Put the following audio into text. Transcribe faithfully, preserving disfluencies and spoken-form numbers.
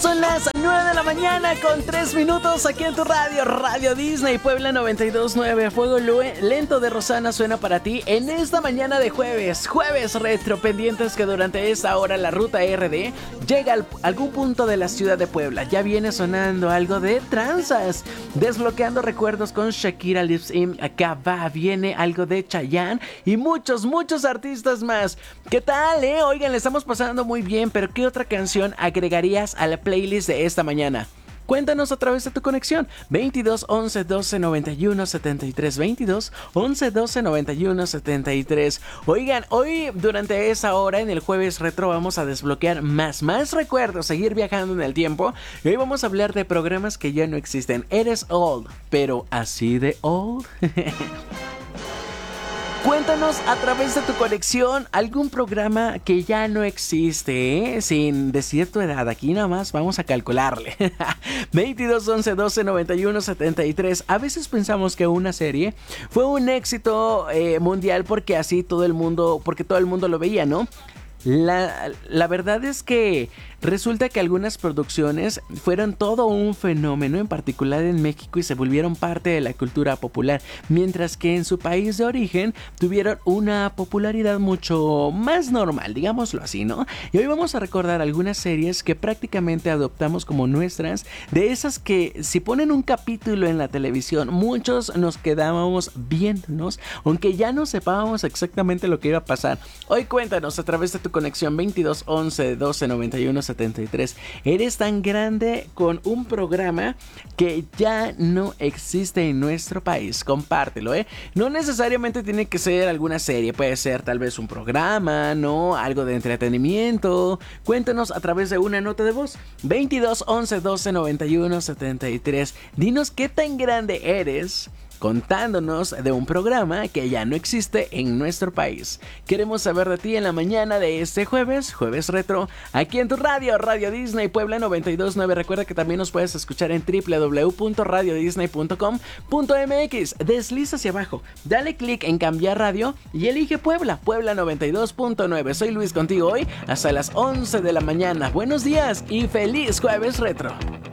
Son las nueve de la mañana con tres minutos aquí en tu radio, Radio Disney Puebla noventa y dos punto nueve. Fuego Lento de Rosana suena para ti en esta mañana de jueves, jueves retro. Pendientes que durante esta hora la ruta R D llega a algún punto de la ciudad de Puebla. Ya viene sonando algo de tranzas, desbloqueando recuerdos con Shakira Lives In. Acá va, viene algo de Chayanne y muchos, muchos artistas más. ¿Qué tal, eh? Oigan, le estamos pasando muy bien, pero ¿qué otra canción agregarías a la playlist de esta mañana? Cuéntanos a través de tu conexión veintidós once doce noventa y uno setenta y tres, veintidós once doce noventa y uno setenta y tres. Oigan, hoy durante esa hora en el jueves retro vamos a desbloquear más, más recuerdos, seguir viajando en el tiempo. Y hoy vamos a hablar de programas que ya no existen. Eres old, pero así de old. Cuéntanos a través de tu conexión algún programa que ya no existe, ¿eh? Sin decir tu edad, aquí nada más vamos a calcularle. veintidós once doce noventa y uno setenta y tres. A veces pensamos que una serie fue un éxito eh, mundial porque así todo el mundo, porque todo el mundo lo veía, ¿no? La, la verdad es que resulta que algunas producciones fueron todo un fenómeno, en particular en México, y se volvieron parte de la cultura popular, mientras que en su país de origen tuvieron una popularidad mucho más normal, digámoslo así, ¿no? Y hoy vamos a recordar algunas series que prácticamente adoptamos como nuestras, de esas que si ponen un capítulo en la televisión, muchos nos quedábamos viéndonos, aunque ya no sepábamos exactamente lo que iba a pasar. Hoy cuéntanos a través de tu conexión veintidós once doce noventa y uno setenta y tres. Eres tan grande con un programa que ya no existe en nuestro país. Compártelo, ¿eh? No necesariamente tiene que ser alguna serie, puede ser tal vez un programa, ¿no? Algo de entretenimiento. Cuéntanos a través de una nota de voz. veintidós once doce noventa y uno setenta y tres. Dinos qué tan grande eres, contándonos de un programa que ya no existe en nuestro país. Queremos saber de ti en la mañana de este jueves, jueves retro, aquí en tu radio, Radio Disney Puebla noventa y dos punto nueve. Recuerda que también nos puedes escuchar en doble u doble u doble u punto radio disney punto com punto m x. Desliza hacia abajo, dale clic en cambiar radio y elige Puebla, Puebla noventa y dos punto nueve. Soy Luis contigo hoy hasta las once de la mañana. Buenos días y feliz jueves retro.